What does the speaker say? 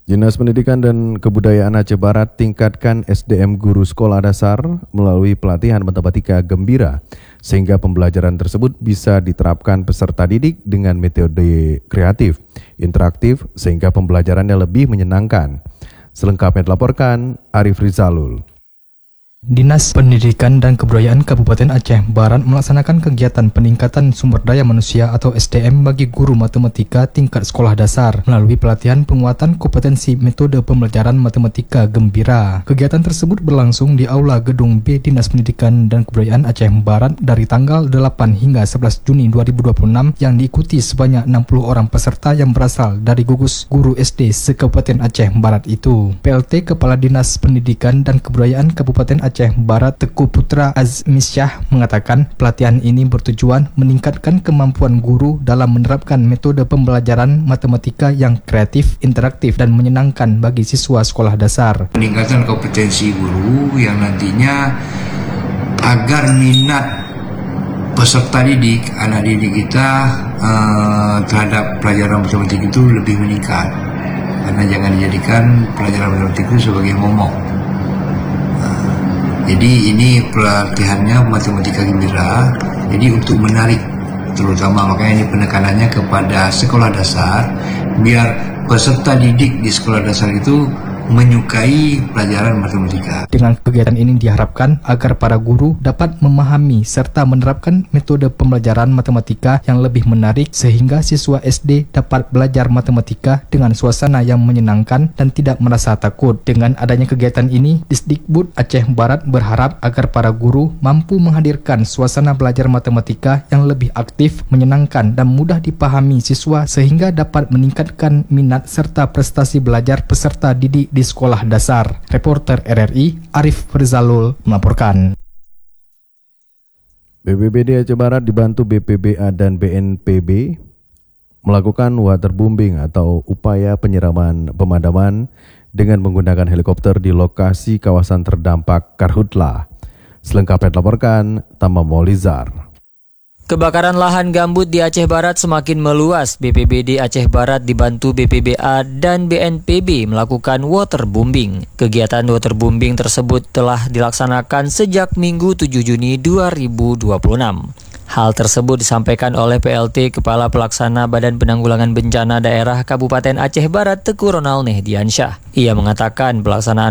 Dinas Pendidikan dan Kebudayaan Aceh Barat tingkatkan SDM guru sekolah dasar melalui pelatihan matematika gembira, sehingga pembelajaran tersebut bisa diterapkan peserta didik dengan metode kreatif, interaktif, sehingga pembelajarannya lebih menyenangkan. Selengkapnya dilaporkan Arif Rizalul. Dinas Pendidikan dan Kebudayaan Kabupaten Aceh Barat melaksanakan kegiatan peningkatan sumber daya manusia atau SDM bagi guru matematika tingkat sekolah dasar melalui pelatihan penguatan kompetensi metode pembelajaran matematika gembira. Kegiatan tersebut berlangsung di Aula Gedung B Dinas Pendidikan dan Kebudayaan Aceh Barat dari tanggal 8 hingga 11 Juni 2026 yang diikuti sebanyak 60 orang peserta yang berasal dari gugus guru SD se-Kabupaten Aceh Barat itu. PLT Kepala Dinas Pendidikan dan Kebudayaan Kabupaten Aceh Barat Teguh Putra Azmisyah mengatakan pelatihan ini bertujuan meningkatkan kemampuan guru dalam menerapkan metode pembelajaran matematika yang kreatif, interaktif, dan menyenangkan bagi siswa sekolah dasar. Meningkatkan kompetensi guru yang nantinya agar minat peserta didik, anak didik kita terhadap pelajaran matematik itu lebih meningkat. Karena jangan dijadikan pelajaran matematik itu sebagai momok. Jadi ini pelatihannya matematika gembira, jadi untuk menarik terutama, makanya ini penekanannya kepada sekolah dasar, biar peserta didik di sekolah dasar itu menyukai pelajaran matematika. Dengan kegiatan ini diharapkan agar para guru dapat memahami serta menerapkan metode pembelajaran matematika yang lebih menarik sehingga siswa SD dapat belajar matematika dengan suasana yang menyenangkan dan tidak merasa takut. Dengan adanya kegiatan ini, Disdikbud Aceh Barat berharap agar para guru mampu menghadirkan suasana belajar matematika yang lebih aktif, menyenangkan, dan mudah dipahami siswa sehingga dapat meningkatkan minat serta prestasi belajar peserta didik di sekolah dasar. Reporter RRI Arif Rizalul melaporkan. BPBD Aceh Barat dibantu BPBA dan BNPB melakukan waterbombing atau upaya penyiraman pemadaman dengan menggunakan helikopter di lokasi kawasan terdampak Karhutlah. Selengkapnya dilaporkan Tama Maulizar. Kebakaran lahan gambut di Aceh Barat semakin meluas. BPBD Aceh Barat dibantu BPBA dan BNPB melakukan waterbombing. Kegiatan waterbombing tersebut telah dilaksanakan sejak Minggu 7 Juni 2026. Hal tersebut disampaikan oleh PLT Kepala Pelaksana Badan Penanggulangan Bencana Daerah Kabupaten Aceh Barat Teguh Ronald Nehdiansyah. Ia mengatakan pelaksanaan